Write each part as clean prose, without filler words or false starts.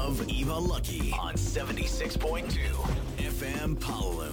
of Eva Lucky on 76.2 FM Paloon。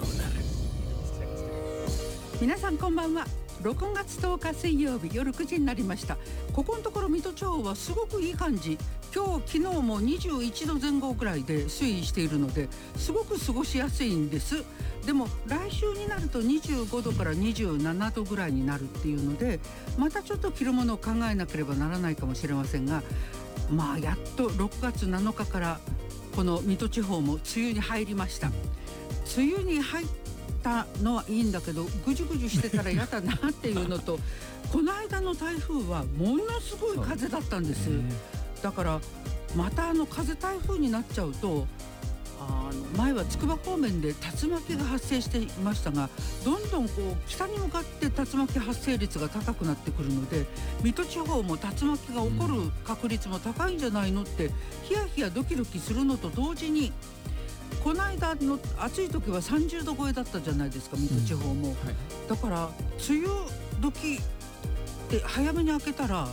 皆さんこんばんは。6月10日水曜日夜9時になりました。ここのところ水戸地方はすごくいい感じ。今日昨日も21度前後くらいで推移しているのですごく過ごしやすいんです。でも来週になると25度から27度ぐらいになるっていうので、またちょっと着るものを考えなければならないかもしれませんが、やっと6月7日からこの水戸地方も梅雨に入りました。梅雨に入ったのはいいんだけど、ぐじゅぐじゅしてたら嫌だなっていうのとこの間の台風はものすごい風だったんです。だからまた風台風になっちゃうと、前はつくば方面で竜巻が発生していましたが、どんどん北に向かって竜巻発生率が高くなってくるので、水戸地方も竜巻が起こる確率も高いんじゃないのってヒヤヒヤドキドキするのと同時に、この間の暑い時は30度超えだったじゃないですか、水戸地方も、だから梅雨時って早めに明けたら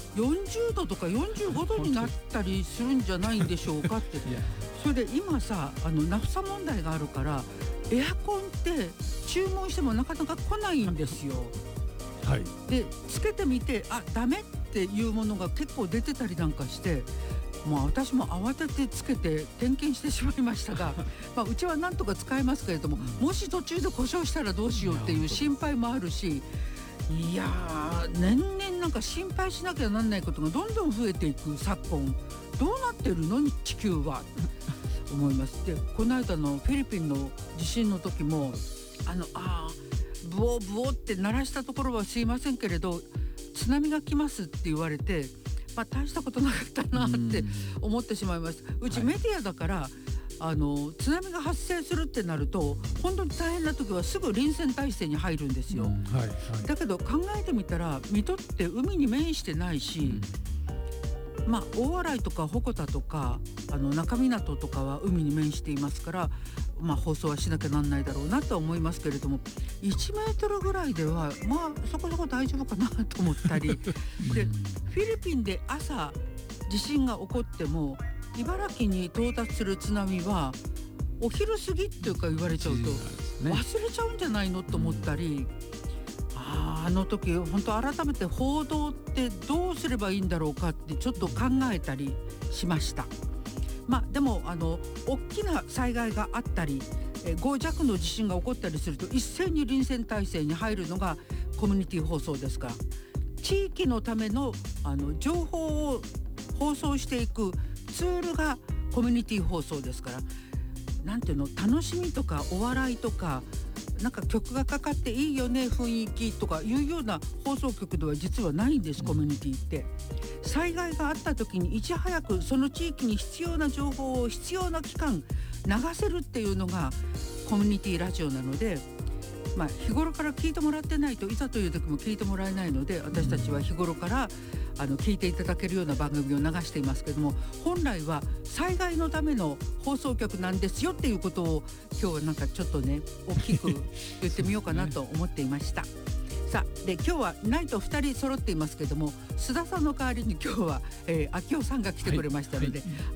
40度とか45度になったりするんじゃないんでしょうかってそれで今さ、ナフサ問題があるからエアコンって注文してもなかなか来ないんですよ。でつけてみてダメっていうものが結構出てたりなんかして、私も慌ててつけて点検してしまいましたがうちはなんとか使えますけれども、もし途中で故障したらどうしようっていう心配もあるし、いやー年々なんか心配しなきゃなんないことがどんどん増えていく昨今、どうなってるの地球は思います。でこの間のフィリピンの地震の時もブオブオって鳴らしたところはすいませんけれど、津波が来ますって言われて、大したことなかったなって思ってしまいます。うちメディアだから、津波が発生するってなると本当に大変な時はすぐ臨戦態勢に入るんですよ。だけど考えてみたら水戸って海に面してないし、大洗とか鉾田とか中港とかは海に面していますから、放送はしなきゃなんないだろうなとは思いますけれども、1メートルぐらいではそこそこ大丈夫かなと思ったりでフィリピンで朝地震が起こっても茨城に到達する津波はお昼過ぎっていうか言われちゃうと忘れちゃうんじゃないのと思ったり、あの時本当改めて報道ってどうすればいいんだろうかってちょっと考えたりしました。でも大きな災害があったり5弱の地震が起こったりすると一斉に臨戦態勢に入るのがコミュニティ放送ですから、地域のための情報を放送していくツールがコミュニティ放送ですから、なんていうの、楽しみとかお笑いとかなんか曲がかかっていいよね雰囲気とかいうような放送局では実はないんです。コミュニティって災害があった時にいち早くその地域に必要な情報を必要な期間流せるっていうのがコミュニティラジオなので、日頃から聞いてもらってないといざという時も聞いてもらえないので、私たちは日頃から聞いていただけるような番組を流していますけども、本来は災害のための放送局なんですよっていうことを今日はなんかちょっとね大きく言ってみようかなと思っていました。で今日はナイト2人揃っていますけども、須田さんの代わりに今日は秋夫さんが来てくれましたので、